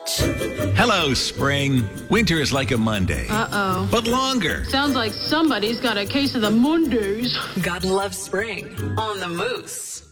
Hello, spring. Winter is like a Monday. Uh-oh. But longer. Sounds like somebody's got a case of the Mondays. God loves spring on the Moose.